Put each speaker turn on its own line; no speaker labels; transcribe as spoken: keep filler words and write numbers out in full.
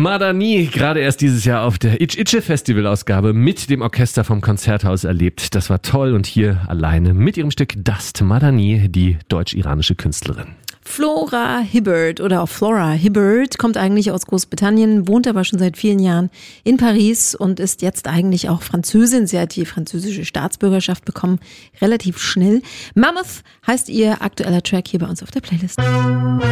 Madani, gerade erst dieses Jahr auf der Itch Itche Festival-Ausgabe mit dem Orchester vom Konzerthaus erlebt. Das war toll und hier alleine mit ihrem Stück Dust Madani, die deutsch-iranische Künstlerin.
Flora Hibbert oder auch Flora Hibbert kommt eigentlich aus Großbritannien, wohnt aber schon seit vielen Jahren in Paris und ist jetzt eigentlich auch Französin. Sie hat die französische Staatsbürgerschaft bekommen, relativ schnell. Mammoth heißt ihr aktueller Track hier bei uns auf der Playlist.